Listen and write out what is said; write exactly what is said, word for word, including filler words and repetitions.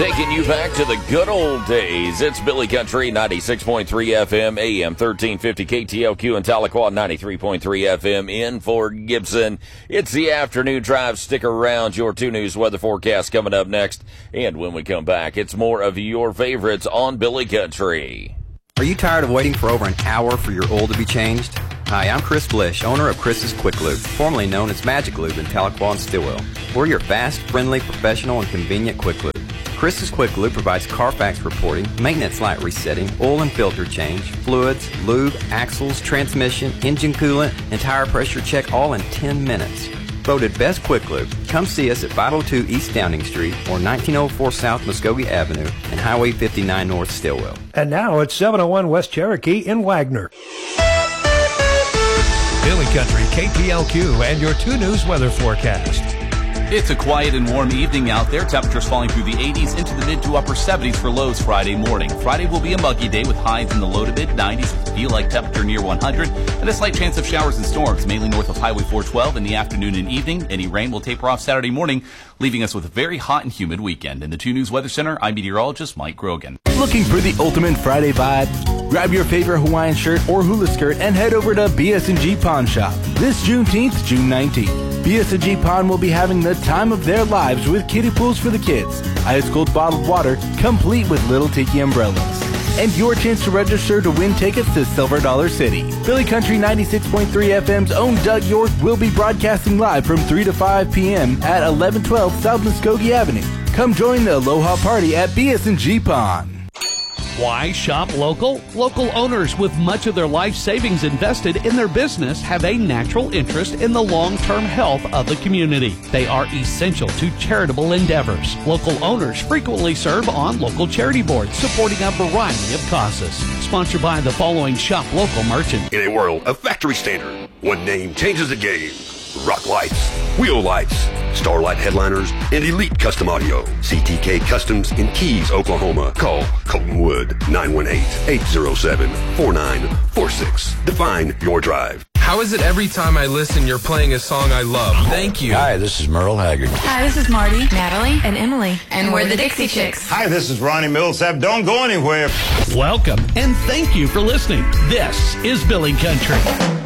Taking you back to the good old days. It's Billy Country, ninety-six point three F M, A M thirteen fifty K T L Q in Tahlequah, ninety-three point three F M in Fort Gibson. It's the afternoon drive. Stick around. Your two news weather forecast coming up next. And when we come back, it's more of your favorites on Billy Country. Are you tired of waiting for over an hour for your oil to be changed? Hi, I'm Chris Blish, owner of Chris's Quick Lube, formerly known as Magic Lube in Tahlequah and Stillwell. We're your fast, friendly, professional, and convenient Quick Lube. Chris's Quick Lube provides Carfax reporting, maintenance light resetting, oil and filter change, fluids, lube, axles, transmission, engine coolant, and tire pressure check all in ten minutes. Voted Best Quick Lube. Come see us at five oh two East Downing Street or nineteen oh four South Muskogee Avenue and Highway fifty-nine North Stillwell. And now it's seven oh one West Cherokee in Wagner. Billy Country, K T L Q, and your two news weather forecast. It's a quiet and warm evening out there. Temperatures falling through the eighties into the mid to upper seventies for lows Friday morning. Friday will be a muggy day with highs in the low to mid nineties. Feel like temperature near one hundred. And a slight chance of showers and storms, mainly north of Highway four twelve in the afternoon and evening. Any rain will taper off Saturday morning, leaving us with a very hot and humid weekend. In the two News Weather Center, I'm meteorologist Mike Grogan. Looking for the ultimate Friday vibe? Grab your favorite Hawaiian shirt or hula skirt and head over to B S and G Pawn Shop. This Juneteenth, June nineteenth. B S and G Pawn will be having the time of their lives with kiddie pools for the kids, ice-cold bottled water, complete with little tiki umbrellas, and your chance to register to win tickets to Silver Dollar City. Billy Country ninety-six point three F M's own Doug York will be broadcasting live from three to five p.m. at eleven twelve South Muskogee Avenue. Come join the Aloha Party at B S and G Pawn. Why shop local? Local owners with much of their life savings invested in their business have a natural interest in the long-term health of the community. They are essential to charitable endeavors. Local owners frequently serve on local charity boards supporting a variety of causes. Sponsored by the following shop local merchants. In a world of factory standard, one name changes the game. Rock Lights, Wheel Lights, Starlight Headliners, and Elite Custom Audio. C T K Customs in Keys, Oklahoma. Call Colton Wood, nine one eight, eight zero seven, four nine four six. Define your drive. How is it every time I listen you're playing a song I love? Thank you. Hi, this is Merle Haggard. Hi, this is Marty, Natalie, and Emily. And we're the Dixie Chicks. Hi, this is Ronnie Millsap. Don't go anywhere. Welcome, and thank you for listening. This is Billy Country.